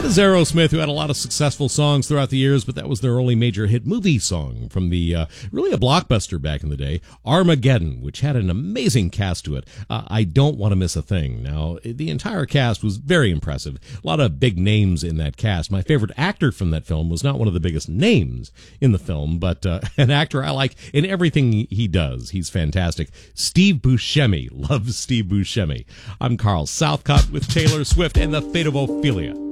is Aerosmith, who had a lot of successful songs throughout the years, but that was their only major hit movie song from the really a blockbuster back in the day, Armageddon, which had an amazing cast to it. I Don't Want to Miss a Thing. Now, the entire cast was very impressive. A lot of big names in that cast. My favorite actor from that film was not one of the biggest names in the film, but an actor I like in everything he does. He's fantastic. Steve Buscemi. Love Steve Buscemi. I'm Carl Southcott with Taylor Swift and the Fate of Ophelia.